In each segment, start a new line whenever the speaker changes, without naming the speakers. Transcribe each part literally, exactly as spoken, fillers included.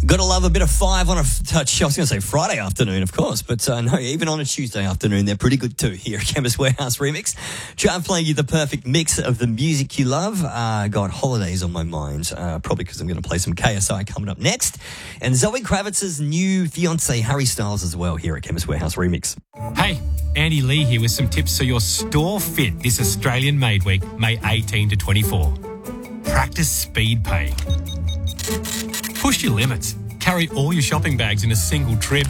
Gotta love a bit of Five on a touch. I was going to say Friday afternoon, of course, but uh, no, even on a Tuesday afternoon, they're pretty good too here at Chemist Warehouse Remix. Try playing you the perfect mix of the music you love. Uh, got Holidays on my mind, uh, probably because I'm going to play some K S I coming up next. And Zoe Kravitz's new fiance, Harry Styles, as well here at Chemist Warehouse Remix.
Hey, Andy Lee here with some tips so your store fit this Australian Made Week, May eighteenth to twenty-four. Practice speed pay. Push your limits. Carry all your shopping bags in a single trip.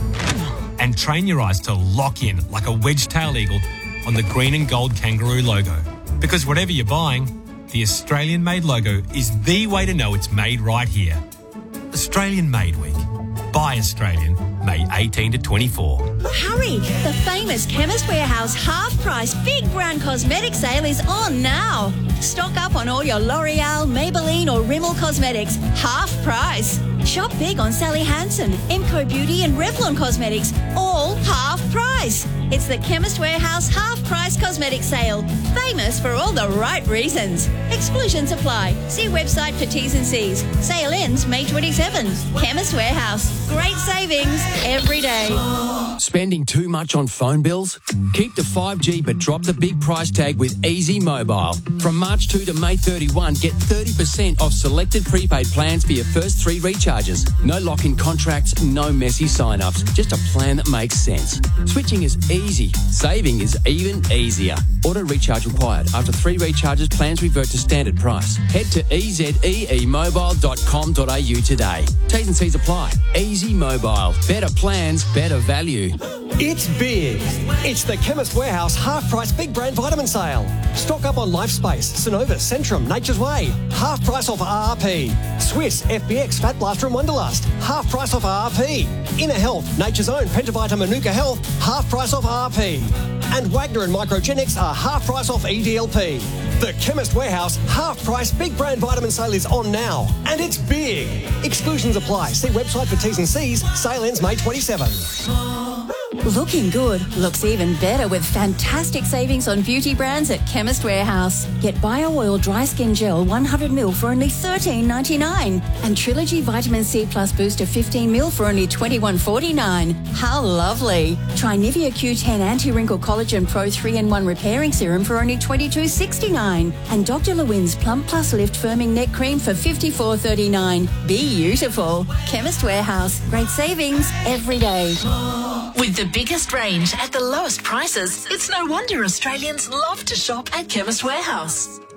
And train your eyes to lock in like a wedge-tail eagle on the green and gold kangaroo logo. Because whatever you're buying, the Australian-made logo is the way to know it's made right here. Australian Made Week. Buy Australian, May eighteenth to twenty-four.
Hurry! The famous Chemist Warehouse half-price big brand cosmetic sale is on now. Stock up on all your L'Oreal, Maybelline or Rimmel cosmetics, half price. Shop big on Sally Hansen, Emco Beauty and Revlon Cosmetics, all half price. It's the Chemist Warehouse half-price cosmetic sale. Famous for all the right reasons. Exclusions apply. See website for T's and C's. Sale ends May twenty-seventh. Chemist Warehouse. Great savings every day.
Spending too much on phone bills? Keep the five G but drop the big price tag with Easy Mobile. From March second to May thirty-first, get thirty percent off selected prepaid plans for your first three recharges. No lock-in contracts, no messy sign-ups. Just a plan that makes sense. Switching is easy. Saving is even easier. Auto recharge required. After three recharges, plans revert to standard price. Head to e z e e mobile dot com dot a u today. T's and C's apply. Easy Mobile. Better plans, better value.
It's big. It's the Chemist Warehouse half-price big brand vitamin sale. Stock up on Lifespace, Synovus, Centrum, Nature's Way. Half price off R R P. Swiss, F B X, Fat Blaster and Wonderlust. Half price off R R P. Inner Health, Nature's Own, Pentavita, Manuka Health. Half price off R R P. And Wagner and Microgenics are half price off E D L P. The Chemist Warehouse half-price big brand vitamin sale is on now. And it's big. Exclusions apply. See website for T's and C's. Sale ends May twenty-seventh.
Looking good looks even better with fantastic savings on beauty brands at Chemist Warehouse. Get Bio Oil Dry Skin Gel one hundred milliliters for only thirteen ninety-nine and Trilogy Vitamin C Plus Booster fifteen milliliters for only twenty-one forty-nine. How lovely. Try Nivea Q ten Anti-Wrinkle Collagen Pro three in one Repairing Serum for only twenty-two sixty-nine and Doctor Lewin's Plump Plus Lift Firming Neck Cream for fifty-four thirty-nine. Be beautiful. Chemist Warehouse. Great savings every day.
With the biggest range at the lowest prices, it's no wonder Australians love to shop at Chemist Warehouse.